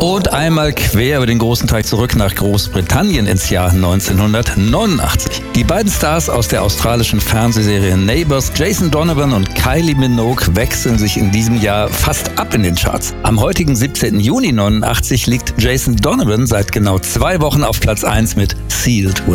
Und einmal quer über den großen Teich zurück nach Großbritannien ins Jahr 1989. Die beiden Stars aus der australischen Fernsehserie Neighbours, Jason Donovan und Kylie Minogue, wechseln sich in diesem Jahr fast ab in den Charts. Am heutigen 17. Juni 89 liegt Jason Donovan seit genau 2 Wochen auf Platz 1 mit Sealed